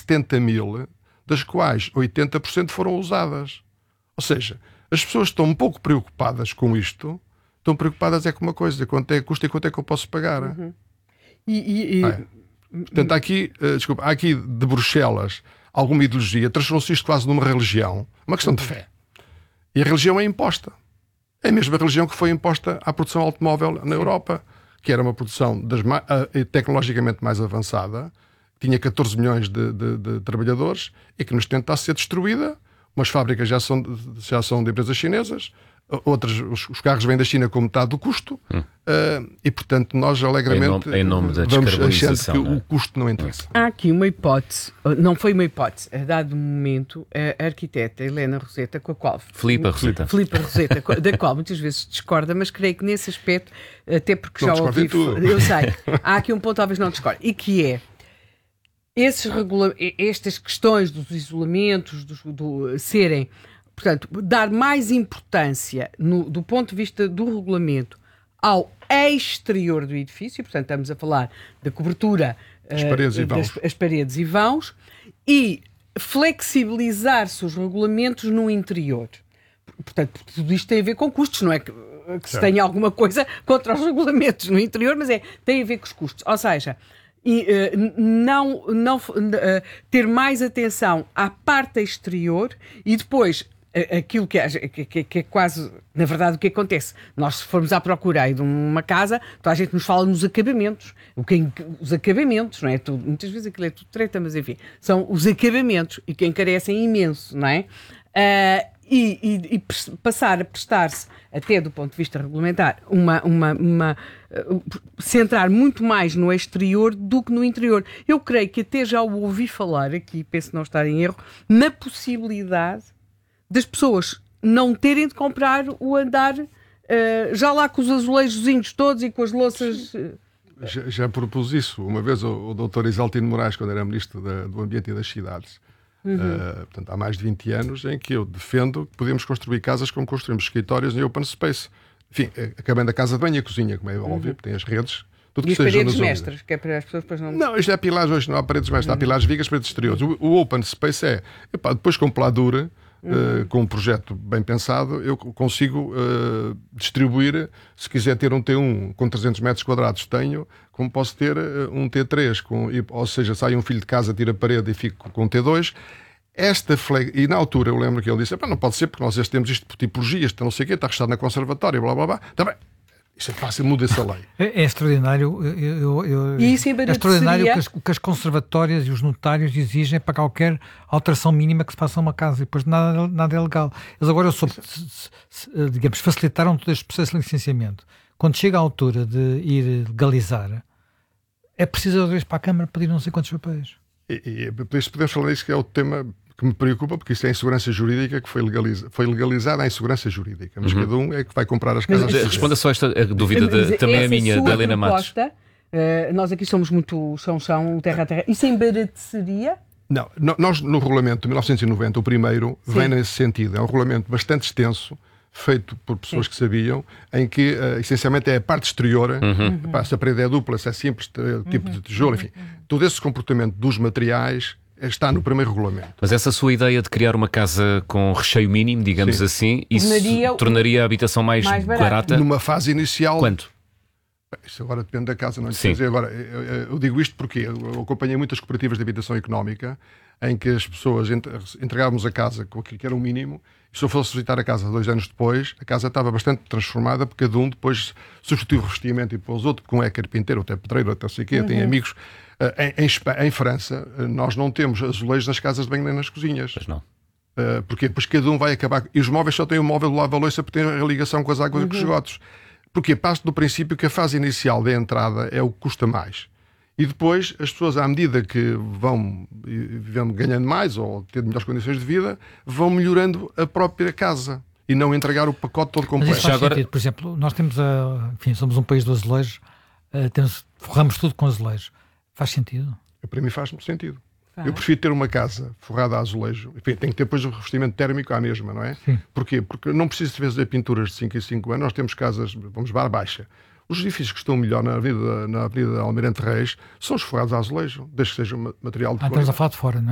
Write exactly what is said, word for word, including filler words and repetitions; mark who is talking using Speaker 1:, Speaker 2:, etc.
Speaker 1: setenta mil, das quais oitenta por cento foram usadas. Ou seja, as pessoas estão um pouco preocupadas com isto, estão preocupadas é com uma coisa, quanto é que custa e quanto é que eu posso pagar.
Speaker 2: Uhum. E, e, e...
Speaker 1: É. Portanto, há aqui, uh, desculpa, há aqui de Bruxelas alguma ideologia, transformou-se isto quase numa religião, uma questão de fé. E a religião é imposta. É a mesma religião que foi imposta à produção automóvel na Europa, que era uma produção das ma- uh, tecnologicamente mais avançada, tinha catorze milhões de, de, de trabalhadores e que nos tenta ser destruída. Umas fábricas já são, já são de empresas chinesas, outras, os, os carros vêm da China com metade do custo, hum. uh, e portanto nós alegremente
Speaker 3: em nome, em nome da
Speaker 1: vamos achando que
Speaker 3: não é?
Speaker 1: o custo não interessa.
Speaker 2: Há aqui uma hipótese, não foi uma hipótese, a dado momento a arquiteta Helena Roseta, com a qual
Speaker 3: Filipa Roseta,
Speaker 2: Filipa Roseta da qual muitas vezes discorda, mas creio que nesse aspecto, até porque
Speaker 1: não
Speaker 2: já ouvi, eu sei, há aqui um ponto talvez não discorde, e que é esses regula- estas questões dos isolamentos, do, do serem, portanto, dar mais importância no, do ponto de vista do regulamento ao exterior do edifício, portanto estamos a falar da cobertura,
Speaker 1: as paredes, uh, e, vãos.
Speaker 2: Das, as paredes e vãos, e flexibilizar-se os regulamentos no interior. Portanto, tudo isto tem a ver com custos, não é que, que se tenha alguma coisa contra os regulamentos no interior, mas é, tem a ver com os custos. Ou seja, e, uh, não, não, uh, ter mais atenção à parte exterior e depois aquilo que é, que, que é quase, na verdade, o que acontece. Nós, se formos à procura aí de uma casa, toda a gente nos fala nos acabamentos. O que, os acabamentos, não é? Tudo, muitas vezes aquilo é tudo treta, mas enfim, são os acabamentos e que encarecem imenso, não é? Uh, e, e, e passar a prestar-se, até do ponto de vista regulamentar, uma, uma, uma uh, centrar muito mais no exterior do que no interior. Eu creio que até já o ouvi falar aqui, penso não estar em erro, na possibilidade das pessoas não terem de comprar o andar uh, já lá com os azulejozinhos todos e com as louças. Uh...
Speaker 1: Já, já propus isso. Uma vez o, o doutor Isaltino Moraes, quando era Ministro da, do Ambiente e das Cidades, uhum. uh, portanto, há mais de vinte anos, em que eu defendo que podemos construir casas como construímos escritórios em open space. Enfim, acabando a casa de banho e a cozinha, como é óbvio, uhum. tem as redes. Tudo
Speaker 2: e
Speaker 1: que
Speaker 2: as paredes mestras, que é para as pessoas depois não...
Speaker 1: Não, isto é pilares hoje, não há paredes mestras, uhum. há pilares vigas, paredes exteriores. O, o open space é, epá, depois com peladura, Uhum. Uh, com um projeto bem pensado, eu consigo uh, distribuir, se quiser ter um T um com trezentos metros quadrados, tenho, como posso ter uh, um T três, com, ou seja, sai um filho de casa, tira a parede e fico com um T dois. Esta fle... E na altura eu lembro que ele disse, não pode ser porque nós temos isto por tipologias, não sei o quê, está registado na conservatória, blá blá blá. Também. Isso é fácil, muda-se a lei.
Speaker 4: É, é extraordinário. Eu, eu,
Speaker 2: e isso
Speaker 4: é extraordinário que as, que as conservatórias e os notários exigem para qualquer alteração mínima que se faça a uma casa e depois nada, nada é legal. Eles agora, soube, se, se, digamos, facilitaram todo este processo de licenciamento. Quando chega à altura de ir legalizar, é preciso outra vez para a Câmara pedir não sei quantos papéis.
Speaker 1: E, e por isso podemos falar disso, que é o tema que me preocupa, porque isso é a insegurança jurídica que foi, legaliza, foi legalizada a insegurança jurídica. Mas uhum. cada um é que vai comprar as casas.
Speaker 3: Mas, responda só esta a dúvida, de, também a minha, da Helena Matos.
Speaker 2: Uh, nós aqui somos muito chão-chão, terra-terra. Isso embarataria?
Speaker 1: Não, nós no regulamento de mil novecentos e noventa, o primeiro, Sim. vem nesse sentido. É um regulamento bastante extenso, feito por pessoas Sim. que sabiam, em que uh, essencialmente é a parte exterior, uhum. Epá, se a parede é dupla, se é simples, tipo uhum. de tijolo, enfim. Uhum. Todo esse comportamento dos materiais está no primeiro regulamento.
Speaker 3: Mas essa sua ideia de criar uma casa com recheio mínimo, digamos Sim. assim, isso tornaria, tornaria a habitação mais, mais barata?
Speaker 1: Numa fase inicial...
Speaker 3: Quanto?
Speaker 1: Isso agora depende da casa, não sei dizer. Agora, eu, eu digo isto porque eu acompanhei muitas cooperativas de habitação económica em que as pessoas entregávamos a casa com aquilo que era o mínimo e se eu fosse visitar a casa dois anos depois, a casa estava bastante transformada porque cada um depois substituiu o revestimento e pôs outro, porque um é carpinteiro, outro é pedreiro, outro não sei o quê, uhum. tem amigos. Em, em, em França, nós não temos azulejos nas casas de banho nem nas cozinhas.
Speaker 3: Pois não.
Speaker 1: Uh, porque depois cada um vai acabar... E os móveis só têm o móvel do lava-louça porque tem a ligação com as águas uhum. e com os esgotos. Porque parte do princípio que a fase inicial da entrada é o que custa mais. E depois as pessoas, à medida que vão, vão ganhando mais ou tendo melhores condições de vida, vão melhorando a própria casa e não entregar o pacote todo completo.
Speaker 4: Mas isso faz agora... sentido. Por exemplo, nós temos a... Enfim, somos um país do azulejo, uh, temos... forramos tudo com azulejo. Faz sentido?
Speaker 1: Para mim faz sentido. Faz. Eu prefiro ter uma casa forrada a azulejo. Enfim, tem que ter depois o revestimento térmico à mesma, não é?
Speaker 4: Sim.
Speaker 1: Porquê? Porque não preciso de fazer pinturas de cinco em cinco anos. Nós temos casas, vamos bar baixa. Os edifícios que estão melhor na Avenida, na Avenida Almirante Reis são os forrados a azulejo, desde que seja material de
Speaker 4: ah,
Speaker 1: cor.
Speaker 4: Estamos a falar de fora, não é?